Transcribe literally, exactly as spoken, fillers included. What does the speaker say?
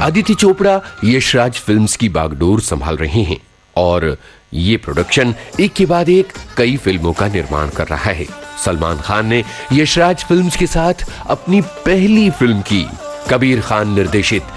Aditya Chopra Yashraj films की बागडोर संभाल रहे हैं और ये प्रोडक्शन एक के बाद एक कई फिल्मों का निर्माण कर रहा है। सलमान खान ने यशराज फिल्म्स के साथ अपनी पहली फिल्म की। कबीर खान निर्देशित